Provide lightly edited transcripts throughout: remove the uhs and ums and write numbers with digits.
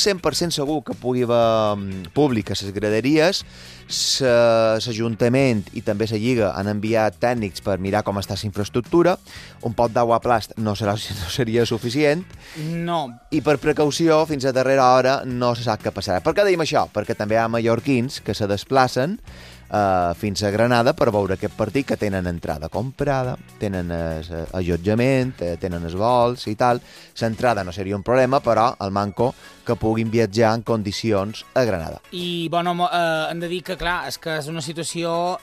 100% segur que pugui haver públic a les graderies. L'Ajuntament i també la Lliga han enviat tècnics per mirar com està la infraestructura. Un pot d'aigua plast no seria suficient. No. I per precaució, fins a darrera hora, no se sap què passarà. Per què dèiem això? Perquè també hi ha mallorquins que se desplacen fins a Granada per veure aquest partit, que tenen entrada comprada, tenen allotjament, tenen els vols i tal. L'entrada no seria un problema, però el manco que puguin viatjar en condicions a Granada. I, bueno, hem de dir que, clar, és que és una situació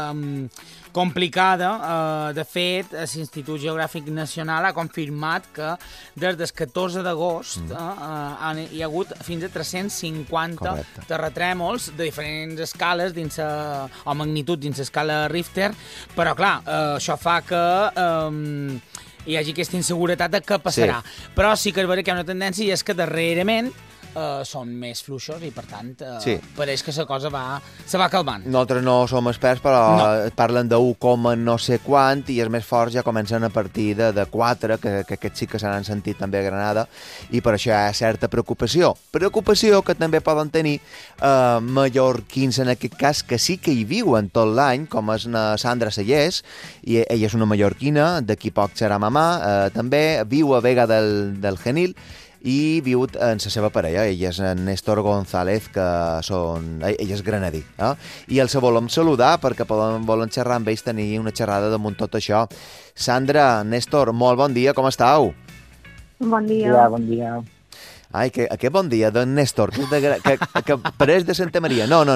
complicada. De fet, l'Institut Geogràfic Nacional ha confirmat que des del 14 d'agost hi ha hagut fins a 350 terratrèmols de diferents escales o magnitud dins l'escala Richter, però clar, això fa que hi hagi aquesta inseguretat de què passarà. Sí. Però sí que és vera que hi ha una tendència i és que darrerament són més fluixos i, per tant, pareix que la cosa se va calmant. Nosaltres no som experts, però parlen de 1, no sé quant, i els més forts ja comencen a partir de 4, que aquests sí que se n'han sentit també a Granada, i per això hi ha certa preocupació. Preocupació que també poden tenir mallorquins, en aquest cas, que sí que hi viuen tot l'any, com és la Sandra Sallés, i ella és una mallorquina, d'aquí poc serà mamà, també viu a Vega del Genil, i viu amb la seva parella. Ella és en Néstor González, que ell és granadí. I els volem saludar perquè volen xerrar amb ells, tenir una xerrada damunt tot això. Sandra, Néstor, molt bon dia, com estàu? Bon dia. Bon dia. Ai, aquest bon dia d'en Néstor, que pareix de Santa Maria. No.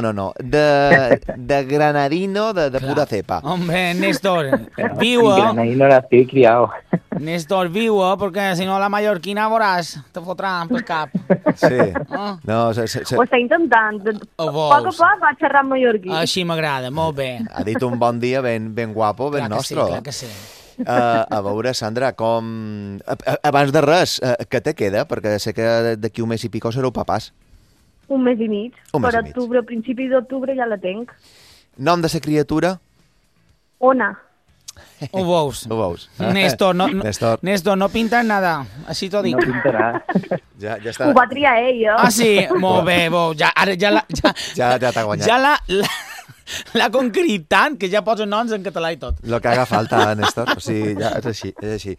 De granadino, de pura cepa. Hombre, Néstor, viu. Granadino nací y criado. Néstor, viu, perquè si no la mallorquina veuràs, te fotrà pel cap. Sí. No, Ho està intentant. A poc va xerrar en mallorquí. Així m'agrada, molt bé. Ha dit un bon dia ben guapo, ben nostre. Clar que sí. A veure, Sandra, abans de res, què te queda? Perquè sé que d'aquí un mes i pico sereu papàs. Un mes i mig. Per octubre, a principis d'octubre ja la tenc. Nom de la criatura? Ona. Ho veus? Néstor, no pinta nada, així t'ho dic. No pintarà. Ja està. Ho va triar ell, Ah, sí? Molt bé, ara ja t'ha guanyat. Ja l'ha conquerit tant que ja posa noms en català i tot. Lo que haga falta, Néstor. O sigui, ja és així.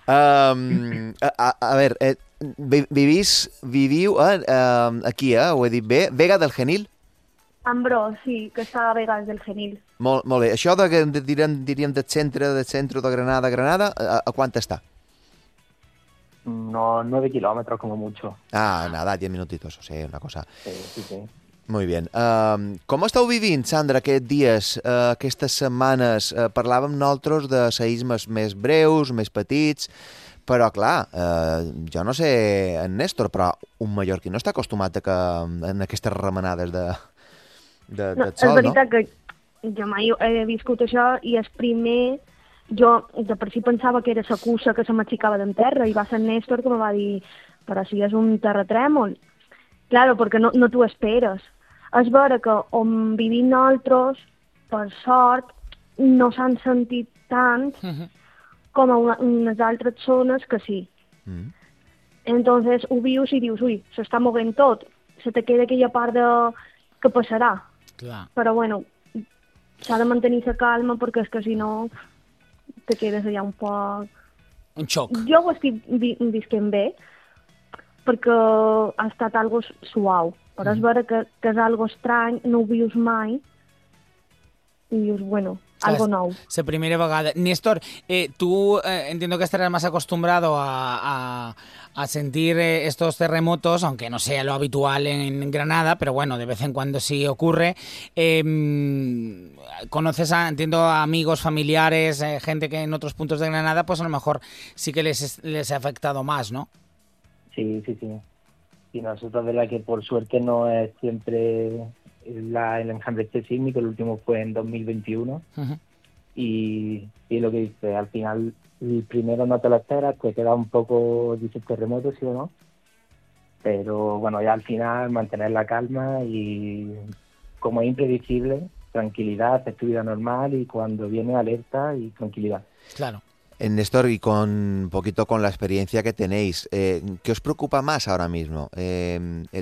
A veure, viviu aquí, ho he dit bé, Vega del Genil? Ambró, sí, que està a Vega del Genil. Molt bé. Això diríem del centre de Granada, ¿a cuánto está? No, 9 kilómetros como mucho. Ah, nada, 10 minutitos, o sigui, una cosa. Sí. Muy bien. Com esteu vivint, Sandra, aquests dies, aquestes setmanes? Parlàvem nosaltres de seïsmes més breus, més petits, però, clar, jo no sé, en Néstor, però un mallorquí no està acostumat en aquestes remenades de sol, no? És veritat que jo mai he viscut això i és primer... Jo de per si pensava que era la cussa que se m'aixecava d'en terra i va ser en Néstor que me va dir però si és un terratrèmol. Claro, perquè no t'ho esperes. És vera que on vivim nosaltres, per sort, no s'han sentit tant com a unes altres zones que sí. Entonces ho vius i dius, ui, s'està movent tot, se te queda aquella part de què passarà. Clar. Però bueno, s'ha de mantenir la calma perquè és que si no te quedes allà un poc... Un xoc. Jo ho estic visquent bé perquè ha estat algo suau, però és vera que és algo estrany, no ho vius mai i dius, bueno, algo nou. La primera vegada. Néstor, tú entiendo que estarás más acostumbrado a sentir estos terremotos, aunque no sea lo habitual en Granada, pero bueno, de vez en cuando sí ocurre. Conoces, entiendo, a amigos, familiares, gente que en otros puntos de Granada, pues a lo mejor sí que les ha afectado más, ¿no? Sí. Y nosotros, verdad que por suerte no es siempre el enjambre sísmico, el último fue en 2021. Y lo que dice, al final, el primero no te lo esperas, te queda un poco, dice, terremoto, sí o no. Pero bueno, ya al final mantener la calma y como es impredecible, tranquilidad, hacer tu vida normal y cuando viene alerta y tranquilidad. Claro. Néstor, y un poquito con la experiencia que tenéis, ¿qué os preocupa más ahora mismo?